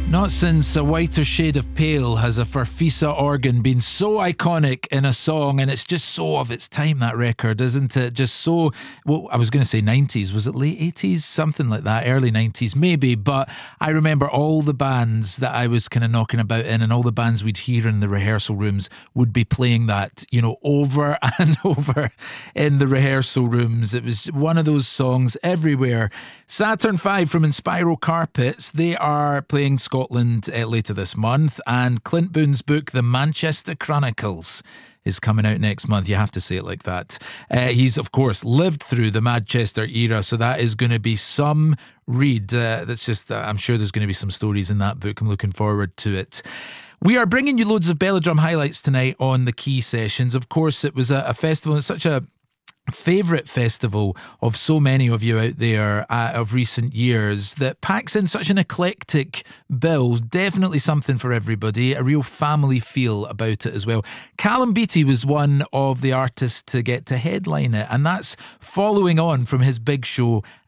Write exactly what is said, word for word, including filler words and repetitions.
Not since A Whiter Shade of Pale has a Farfisa organ been so iconic in a song, and it's just so of its time, that record, isn't it? Just so, well, I was going to say nineties. Was it late eighties? Something like that. Early nineties, maybe. But I remember all the bands that I was kind of knocking about in, and all the bands we'd hear in the rehearsal rooms would be playing that, you know, over and over in the rehearsal rooms. It was one of those songs everywhere. Saturn five from Inspiral Carpets, they are playing Scotland uh, later this month, and Clint Boone's book, The Manchester Chronicles, is coming out next month. You have to say it like that. Uh, he's, of course, lived through the Manchester era, so that is going to be some read. Uh, that's just, uh, I'm sure there's going to be some stories in that book. I'm looking forward to it. We are bringing you loads of Belladrum highlights tonight on the Key Sessions. Of course, it was a, a festival, it's such a favourite festival of so many of you out there uh, of recent years that packs in such an eclectic bill. Definitely something for everybody, a real family feel about it as well. Callum Beattie was one of the artists to get to headline it, and that's following on from his big show